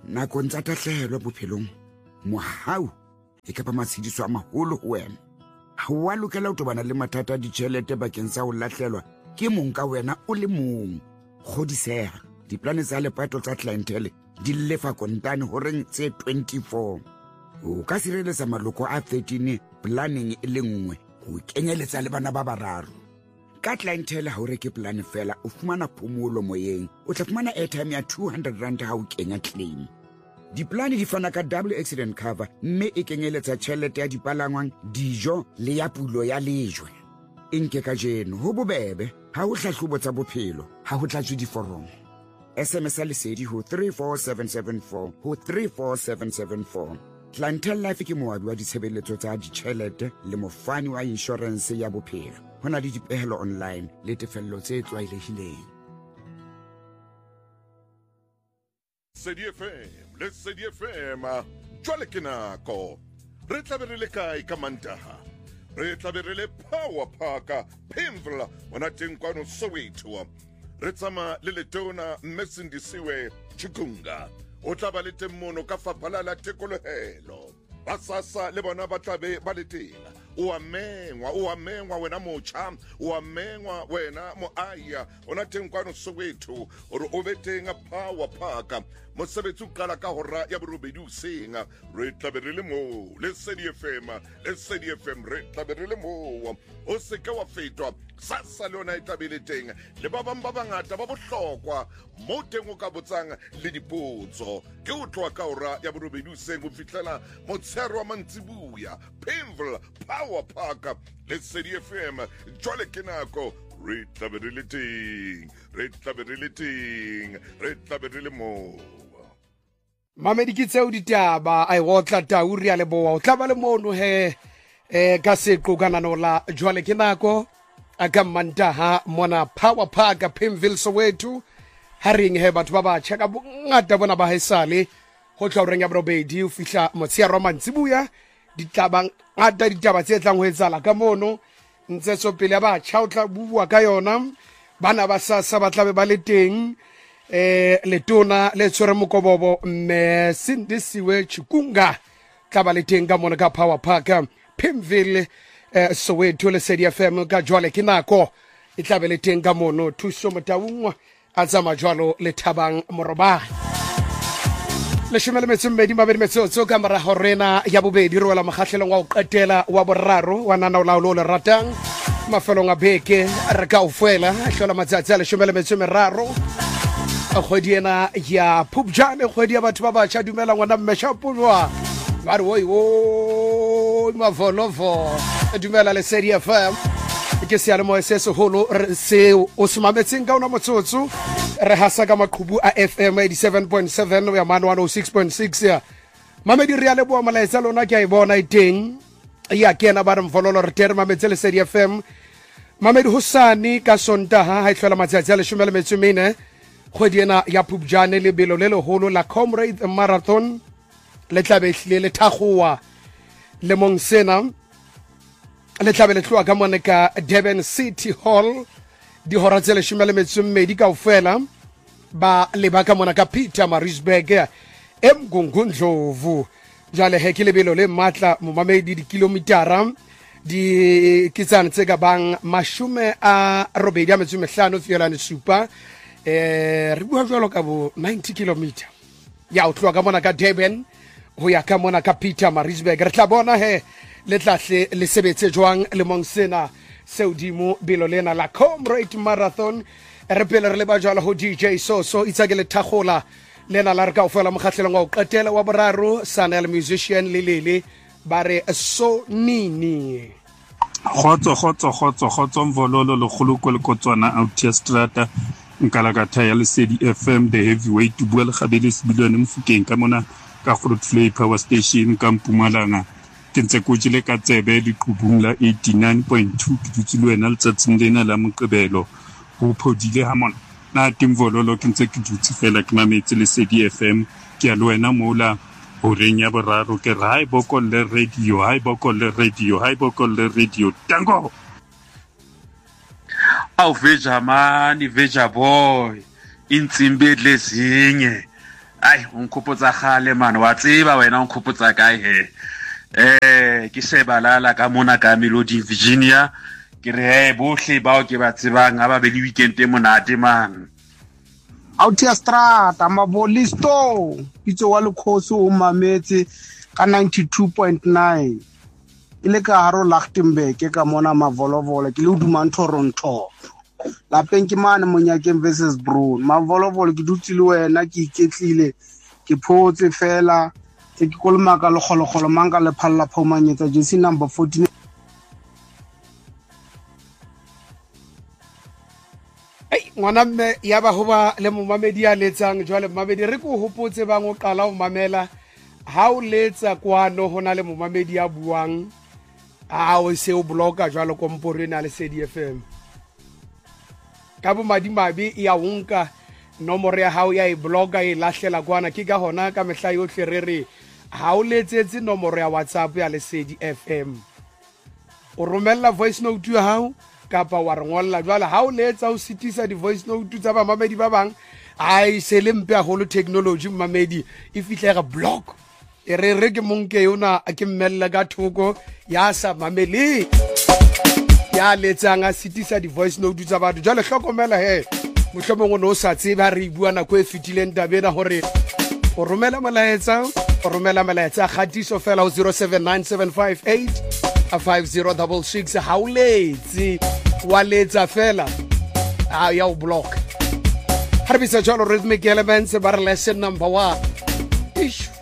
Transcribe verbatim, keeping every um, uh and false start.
nakong tsa tahlehelo bophelong mohau e ka ba matshidiso a maholo ho wena. Ha wa lokela ho tobana le mathata a ditjhelete bakeng sa ho lahlelwa ke mong ka wena o le mong. Kgodiseha, diplane tsa lepato tsa clientele di lefa kontane horeng tse twenty-four. O ka sireletsa maloko a thirteen planning e le nngwe ho kenyeletsa le bana ba bararo. Ka clientele ha o reke plan fela o fumana phomolo moyeng, o tla fumana airtime ya two hundred rand ha o kenya claim. Diplane di fana ka double accident cover mme e kenyeletsa tjhelete ya dipalangwang, dijo le ya pulo ya lejwe. Inke ka jeno ho bobebe ha ho hlahlobo tsa bophelo, ha ho tlatswe diforomo. S M S lesedi ho three four seven seven four ho three four seven seven four. Clientele Life ke moabi wa ditshebeletso tsa ditjhelete le mofani wa insurance ya bophelo. Hona le dipehelo online le tefello tse tlwaelehileng. Sedi F M, le Sedi F M, jwale ke nako. Re tla be re le kae ka Mantaha? Re tla be re le Power Park, Pimville, ona teng kwano Soweto. Re tsama le letona Mmesindisiwe Chikunga. O tla ba le teng mono ka faphala la tekolohelo. Basasa le bona ba tla be ba le teng. O amengwa, o amengwa wena mocha, o amengwa wena moaya, ona teng kwano Soweto, ore o be teng Power Park. Mosebetsi o qala ka hora ya borobedi hoseng. Re tla be re le mo le Sedi F M, le Sedi F M re tla be re le mo. O se ka wa fetwa sasa le ona e tla be le teng. Le ba bang ba bangata ba bohlokwa mo teng o ka botsang le dipotso. Ke o tloa ka hora ya borobedi hoseng ho fihlela motshero wa mantsibuya. Pimville Power Park le Sedi F M jwale ke nako. Re tla be re le teng, re tla be re le teng, re tla be re le mo. Mamedi ke tseo ditaba ai wotla tauri ya leboa o tla ba le mono he eh ka seqo kana nola jwale ke nako aka Mantaha mona Power Park Pimville Soweto haring he batho ba ba tsheka bongata bona ba haesale ho tla reng ya borobedi o fihla motshia mantsibuya ditlabang ngata ditaba tse tlang ho etsala ka mono ntse so pele ba tshao tla bua ka yona bana ba sasa ba tlabe ba le teng eh letona le tshwere mokobobo Mmesindisiwe Chikunga tla ba le teng ka mona ka Power Park Pimville eh, Soweto le Sedi F M ka jwale ke nako e tla be le teng ka mono thuso motaungwa a tsa majwalo le Thabang Moroba le shemele metso mmedi mabedi metso tso ka mara horena ya bobedi re wela makgahlelong wa o qetela wa boraro wa nana o laolo le ratang mafelong a beke re ka o fuela hlola matsatsi a le shemele metso meraro a kgwedi ena ya Phupjane kgwedi ya batho ba batjha dumela ngwana mmesha pulwa ba re oi o mavolovo dumela le Sedi F M ke se ya le mo se se holo se o smametseng ka ona motsotso re hasa ka maqhubu a F M eighty-seven point seven ya mano one oh six point six ya mamedi re ya le bo malaetsa lona ke a bona iteng ya kena ba re mvololo re tere mametse le Sedi F M mamedi Husani ka Sontaha ha ihlola matsatsi a le shome le metso mene kgwedi ena ya Phupjane le belo le leholo la Comrade Marathon le tlabe hlile le thakgowa le mong sena le tlabe le tloa ka mona ka Durban City Hall di hora tse le shome le metso mmedi ka ofela ba le ba ka mona ka Peter Marisburg emgungundlovu jale he ke lebelo le matla mo mamedi di kilometera di kitsana tse ka bang mashume a robedi a metso mehlano fiela ne supa eh re bua jwalo ka bo ninety kilometer ya o tloa ka mona ka Durban ho ya ka mona ka Peter Marisburg re tla bona he le tlahle le sebetse jwang le mong sena seudimo belo lena la Comrade Marathon re pele re le ba jwala ho D J Soso itsake le thakgola lena la re ka ofela mokgahlelong wa o qetela wa boraro sana le musician le lele ba re so nini khotso khotso khotso khotso mvololo le khuluko le kotswana Outstrata nkalakatha ya le Sedi F M the heavyweight bua le gabele sebilone mfukeng ka mona ka Grootflay Power Station ka Mpumalanga ke ntse ko jile ka tsebe diqhubung la eighty-nine point two ke dutse le wena letsatsing lena la Moqebelo ho phodile ha mona na timvololo ke ntse ke dutse fela ke mametse le Sedi F M ke a le wena mola ho renya boraro ke ra e bokolle radio ha e bokolle radio ha e bokolle radio tango aw veja mani veja boy intsimbi lezinye ai o nkgopotsa gale man wa tseba wena o nkgopotsa kae he eh ke Sebalala ka mona ka Melody Virginia ke re he bohle bao ke ba tsebang aba be le weekend e monate man Autia Strata Mabolisto itso wa lekhosi o mametse ka ninety-two point nine ile ka haro Lichtenburg ke ka mona Mavolovolo ke le udumang Toronto la penki mane Monyakeng versus Brown Mavolovolo ke dutse le wena ke iketlile ke photse fela ke ke kolma ka le kgologolo manga le phalla phomanyetsa jersey number fourteen ngwana mme ya ba hoba le momamedi a letsang jwale momamedi re ko hopotse bang o qala o mamela ha o letsa kwano hona le momamedi a buang a o se o bloka jwale komporo na le Lesedi F M ka bo madimabe ya unka nomoro ya hao ya e bloga e lahlela kwana ke ka hona ka mehla yohle re re ha o letsetse nomoro ya WhatsApp ya Lesedi F M o romella voice note ya hao kapa wa re ngolla jwale ha o letsa o sitisa di voice note tsa ba mamedi ba bang ai se le mpe holo technology mamedi e fitlega block e re re ke monke yona a ke mmella ka thoko ya sa mameli ya letsang a sitisa di voice note tsa batho jwale hlokomela he mohlomong no sa tseba re bua na ko e fitileng tabena hore o romela molaetsa o romela molaetsa khatiso fela ho zero seven nine seven five eight five zero six six ha o letse wa letsa fela a ya o block ha re bisa jalo rhythmic elements bar lesson number one ish